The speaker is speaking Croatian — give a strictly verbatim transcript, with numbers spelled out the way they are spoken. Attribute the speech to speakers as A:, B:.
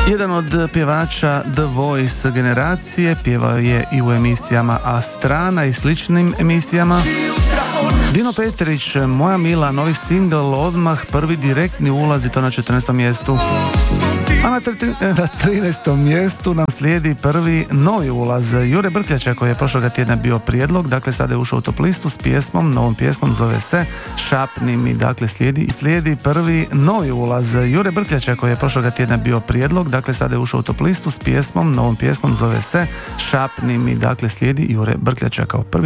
A: Jedan od pjevača The Voice generacije, pjevao je i u emisijama A Strana i sličnim emisijama. Dino Petrić, Moja mila, novi singl, odmah prvi direktni ulaz i to na četrnaestom mjestu. A na, tri, na trinaestom mjestu nam slijedi prvi novi ulaz Jure Brkljača koji je prošloga tjedna bio prijedlog, dakle sada je ušao u top listu s pjesmom, novom pjesmom, zove se Šapni mi, dakle slijedi, slijedi prvi novi ulaz Jure Brkljača koji je prošloga tjedna bio prijedlog, dakle sada je ušao u top listu s pjesmom, novom pjesmom, zove se Šapni mi, dakle slijedi Jure Brkljača kao prvi